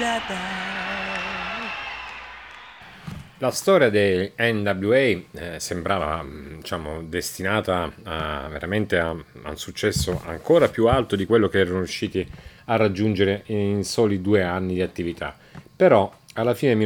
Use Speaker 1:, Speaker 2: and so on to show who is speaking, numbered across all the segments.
Speaker 1: La storia dei NWA sembrava, diciamo, destinata veramente a un successo ancora più alto di quello che erano riusciti a raggiungere in soli 2 anni di attività. Però, alla fine del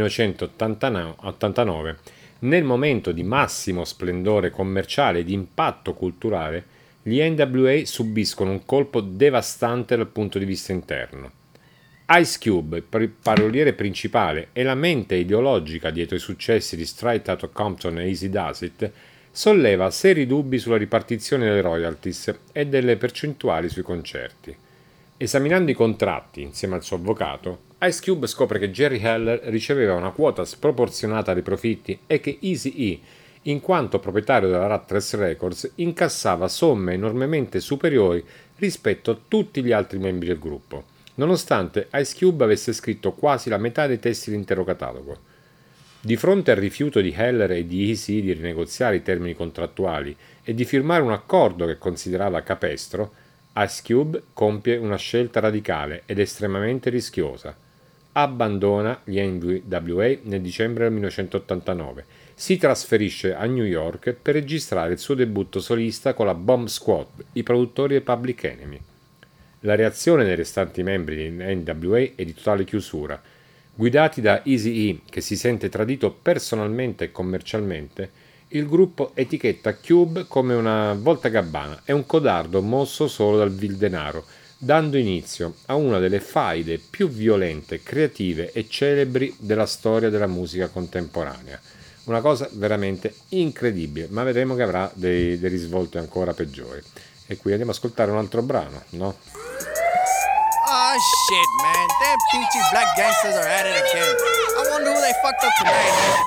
Speaker 1: 1989, nel momento di massimo splendore commerciale e di impatto culturale, gli NWA subiscono un colpo devastante dal punto di vista interno. Ice Cube, paroliere principale e la mente ideologica dietro i successi di Straight Outta Compton e Easy Does It, solleva seri dubbi sulla ripartizione delle royalties e delle percentuali sui concerti. Esaminando i contratti insieme al suo avvocato, Ice Cube scopre che Jerry Heller riceveva una quota sproporzionata dei profitti e che Eazy-E, in quanto proprietario della Rat Race Records, incassava somme enormemente superiori rispetto a tutti gli altri membri del gruppo, nonostante Ice Cube avesse scritto quasi la metà dei testi dell'intero catalogo. Di fronte al rifiuto di Heller e di Eazy di rinegoziare i termini contrattuali e di firmare un accordo che considerava capestro, Ice Cube compie una scelta radicale ed estremamente rischiosa. Abbandona gli NWA nel dicembre del 1989, si trasferisce a New York per registrare il suo debutto solista con la Bomb Squad, i produttori del Public Enemy. La reazione dei restanti membri di NWA è di totale chiusura. Guidati da Eazy-E, che si sente tradito personalmente e commercialmente, il gruppo etichetta Cube come una voltagabbana e un codardo mosso solo dal vil denaro, dando inizio a una delle faide più violente, creative e celebri della storia della musica contemporanea. Una cosa veramente incredibile, ma vedremo che avrà dei risvolti ancora peggiori. E qui andiamo ad ascoltare un altro brano, no?
Speaker 2: Oh shit, man. Them peachy black gangsters are at it again. I wonder who they fucked up tonight, man.